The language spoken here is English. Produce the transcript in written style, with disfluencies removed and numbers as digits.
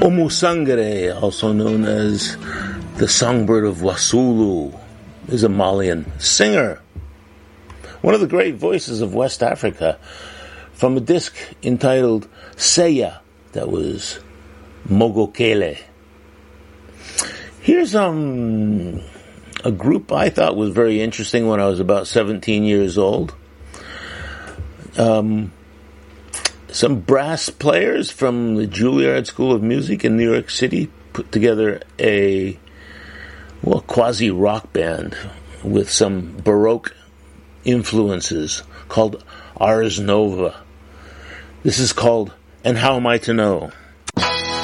Omusangere, also known as the songbird of Wasulu, is a Malian singer. One of the great voices of West Africa, from a disc entitled Seya, that was Mogokele. Here's a group I thought was very interesting when I was about 17 years old. Some brass players from the Juilliard School of Music in New York City put together a quasi-rock band with some Baroque influences called Ars Nova. This is called And How Am I to Know?